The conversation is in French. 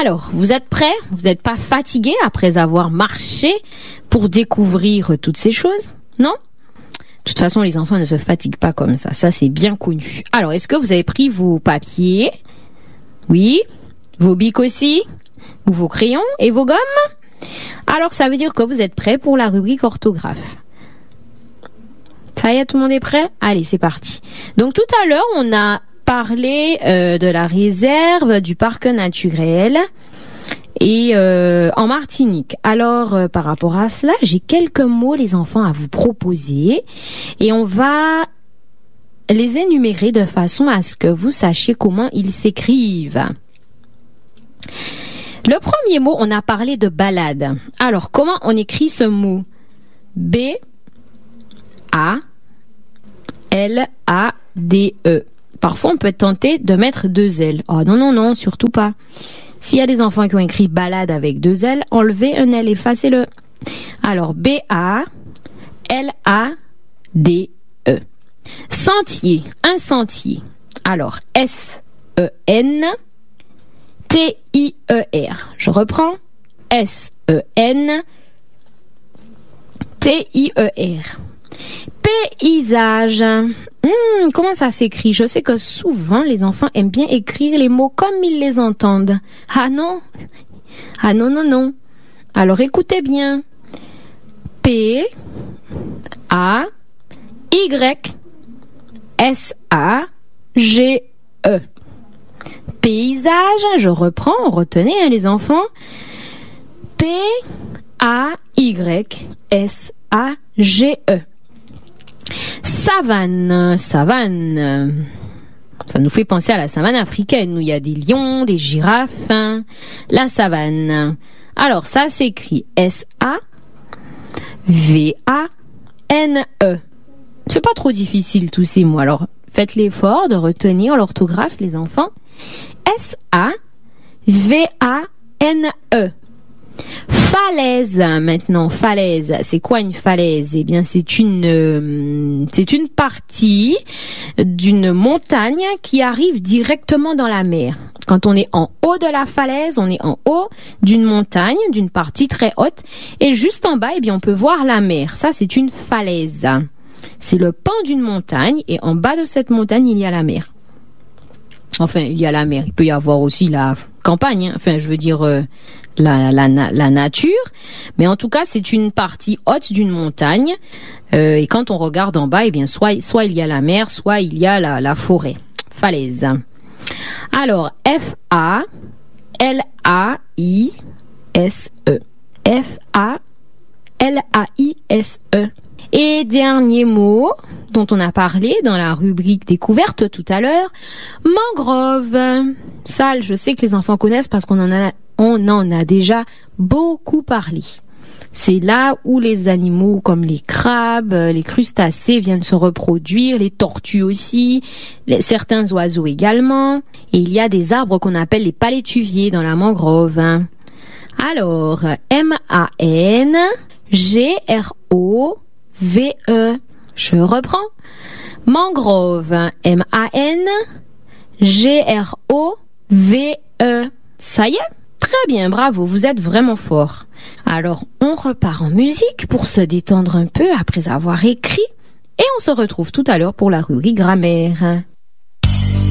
Alors, vous êtes prêts? Vous n'êtes pas fatigués après avoir marché pour découvrir toutes ces choses? Non? De toute façon, les enfants ne se fatiguent pas comme ça. Ça, c'est bien connu. Alors, est-ce que vous avez pris vos papiers? Oui. Vos bics aussi? Ou vos crayons et vos gommes? Alors, ça veut dire que vous êtes prêts pour la rubrique orthographe. Ça y est, tout le monde est prêt? Allez, c'est parti. Donc, tout à l'heure, on a parlé de la réserve du parc naturel et en Martinique. Alors, par rapport à cela, j'ai quelques mots, les enfants, à vous proposer et on va les énumérer de façon à ce que vous sachiez comment ils s'écrivent. Le premier mot, on a parlé de balade. Alors, comment on écrit ce mot? B-A-L-A-D-E. Parfois, on peut être tenté de mettre 2 L. Oh non, non, non, surtout pas. S'il y a des enfants qui ont écrit balade avec 2 L, enlevez un L, effacez-le. Alors, B-A-L-A-D-E. Sentier, un sentier. Alors, S-E-N-T-I-E-R. Je reprends. S-E-N-T-I-E-R. Paysage. Comment ça s'écrit? Je sais que souvent les enfants aiment bien écrire les mots comme ils les entendent. Ah non? Ah non, non, non. Alors écoutez bien. P-A-Y-S-A-G-E. Paysage, je reprends, retenez les enfants. P-A-Y-S-A-G-E. Savane, savane. Ça nous fait penser à la savane africaine où il y a des lions, des girafes. La savane. Alors, ça s'écrit S-A-V-A-N-E. C'est pas trop difficile tous ces mots. Alors, faites l'effort de retenir l'orthographe, les enfants. S-A-V-A-N-E. Falaise, maintenant, falaise. C'est quoi une falaise? Eh bien, c'est une partie d'une montagne qui arrive directement dans la mer. Quand on est en haut de la falaise, on est en haut d'une montagne, d'une partie très haute, et juste en bas, eh bien, on peut voir la mer. Ça, c'est une falaise. C'est le pan d'une montagne, et en bas de cette montagne, il y a la mer. Enfin, il y a la mer. Il peut y avoir aussi la campagne, hein. Enfin, je veux dire la nature. Mais en tout cas, c'est une partie haute d'une montagne. Et quand on regarde en bas, eh bien, soit il y a la mer, soit il y a la forêt. Falaise. Alors, F-A-L-A-I-S-E. F-A-L-A-I-S-E. Et dernier mot dont on a parlé dans la rubrique découverte tout à l'heure, mangrove. Ça, je sais que les enfants connaissent parce qu'on en a déjà beaucoup parlé. C'est là où les animaux comme les crabes, les crustacés viennent se reproduire, les tortues aussi, certains oiseaux également. Et il y a des arbres qu'on appelle les palétuviers dans la mangrove. Alors, M-A-N-G-R-O-V-E. Je reprends. Mangrove. M-A-N-G-R-O-V-E. Ça y est? Très bien, bravo, vous êtes vraiment fort. Alors, on repart en musique pour se détendre un peu après avoir écrit et on se retrouve tout à l'heure pour la rubrique grammaire.